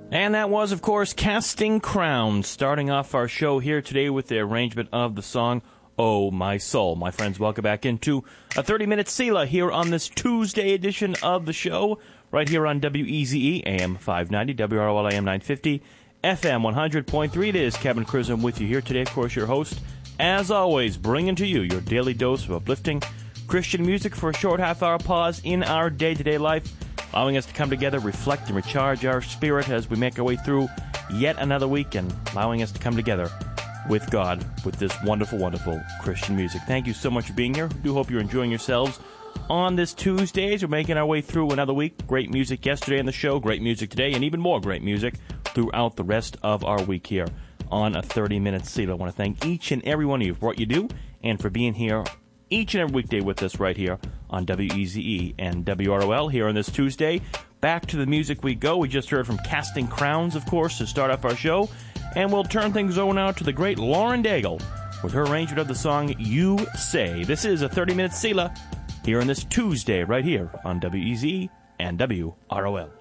And that was, of course, Casting Crowns, starting off our show here today with the arrangement of the song, Oh My Soul. My friends, welcome back into a 30-minute Sela here on this Tuesday edition of the show, right here on WEZE, AM 590, WROL AM 950, FM 100.3. It is Kevin Crism with you here today, of course, your host, as always, bringing to you your daily dose of uplifting Christian music for a short half-hour pause in our day-to-day life, allowing us to come together, reflect, and recharge our spirit as we make our way through yet another week, and allowing us to come together with God with this wonderful, wonderful Christian music. Thank you so much for being here. I do hope you're enjoying yourselves on this Tuesday as we're making our way through another week. Great music yesterday in the show, great music today, and even more great music throughout the rest of our week here on a 30-minute Sela. I want to thank each and every one of you for what you do and for being here each and every weekday with us right here on WEZE and WROL here on this Tuesday. Back to the music we go. We just heard from Casting Crowns, of course, to start off our show. And we'll turn things over now to the great Lauren Daigle with her arrangement of the song You Say. This is a 30-minute Sela here on this Tuesday right here on WEZE and WROL.